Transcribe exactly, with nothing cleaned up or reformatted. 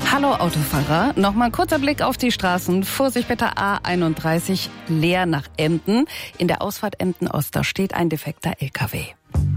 Hallo Autofahrer, nochmal ein kurzer Blick auf die Straßen. Vorsicht bitte, A einunddreißig leer nach Emden. In der Ausfahrt Emden-Ost, da steht ein defekter L K W.